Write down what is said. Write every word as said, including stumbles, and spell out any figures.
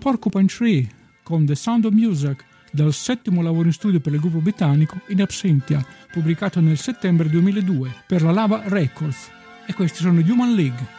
Porcupine Tree con The Sound of Music, dal settimo lavoro in studio per il gruppo britannico In Absentia, pubblicato nel settembre duemiladue per la Lava Records. E questi sono Human League.